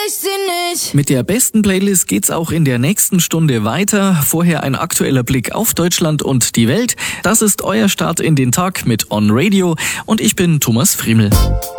ich sie nicht. Mit der besten Playlist geht's auch in der nächsten Stunde weiter. Vorher ein aktueller Blick auf Deutschland und die Welt. Das ist euer Start in den Tag mit On Radio und ich bin Thomas Friemel.